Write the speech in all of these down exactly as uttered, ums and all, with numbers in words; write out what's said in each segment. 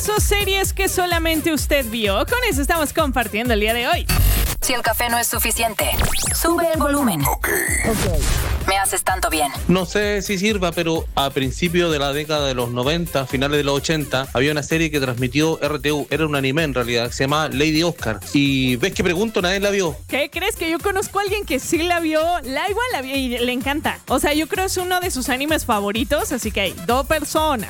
películas o series que solamente usted vio. Con eso estamos compartiendo el día de hoy. Si el café no es suficiente, sube el volumen. Ok. Ok. Me haces tanto bien. No sé si sirva, pero a principios de la década de los noventa, finales de los ochenta, había una serie que transmitió R T U. Era un anime en realidad, se llamaba Lady Oscar. Y ves que pregunto, nadie la vio. ¿Qué crees? Que yo conozco a alguien que sí la vio. La igual la vio y le encanta. O sea, yo creo que es uno de sus animes favoritos, así que hay dos personas.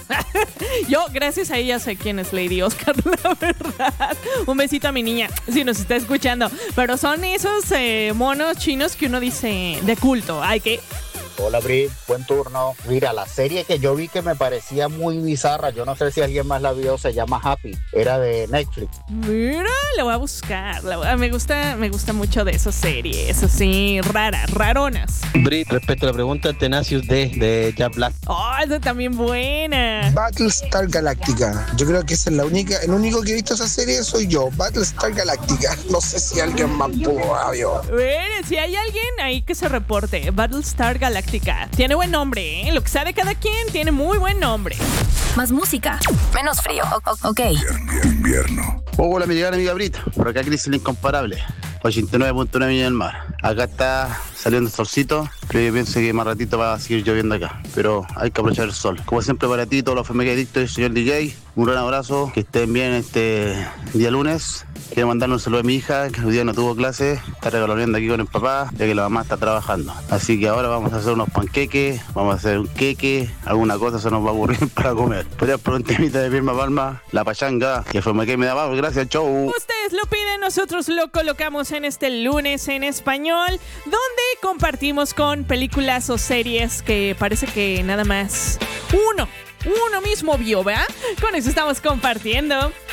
Yo, gracias a ella, sé quién es Lady Oscar, la verdad. Un besito a mi niña, si nos está escuchando. Pero son esos eh, monos chinos que uno dice de culto. Hay que... Hola, Brit, buen turno. Mira, la serie que yo vi que me parecía muy bizarra, yo no sé si alguien más la vio, se llama Happy, era de Netflix. Mira, la voy a buscar. La voy a... Me gusta, me gusta mucho de esas series, así, raras, raronas. Brit, respecto a la pregunta, Tenacious D, de Jack Black. Oh, esa también buena. Battlestar Galactica. Yo creo que esa es la única, el único que he visto esa serie soy yo, Battlestar Galactica. No sé si alguien más pudo la vio. Bueno, si hay alguien ahí que se reporte, Battlestar Galactica. Tiene buen nombre, ¿eh? Lo que sabe cada quien tiene muy buen nombre. Más música, menos frío. O- ok. Invierno. Hola, mi llegada amiga Brit, por acá Cris el Incomparable, ochenta y nueve punto nueve millas del mar. Acá está saliendo el solcito, pero yo pienso que más ratito va a seguir lloviendo acá, pero hay que aprovechar el sol. Como siempre para ti, todos los F M K adictos, señor D J, un gran abrazo, que estén bien este día lunes. Quiero mandarle un saludo a mi hija, que hoy día no tuvo clase, está regaloneando aquí con el papá, ya que la mamá está trabajando. Así que ahora vamos a hacer unos panqueques, vamos a hacer un queque, alguna cosa se nos va a aburrir para comer. Podría por un temita de Firma Palma, la pachanga, que F M K me da más, gracias, chau. Ustedes lo piden, nosotros lo colocamos en este lunes en español, donde compartimos con películas o series que parece que nada más uno, uno mismo vio, ¿verdad? Con eso estamos compartiendo.